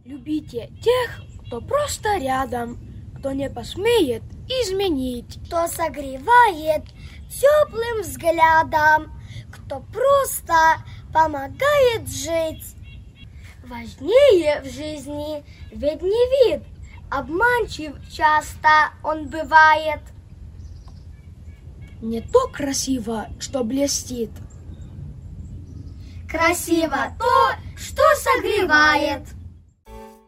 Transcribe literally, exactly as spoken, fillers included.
Любите тех, кто просто рядом, кто не посмеет изменить, кто согревает теплым взглядом, кто просто помогает жить. Важнее в жизни ведь не вид, обманчив часто он бывает. Не то красиво, что блестит. Красиво то, что согревает.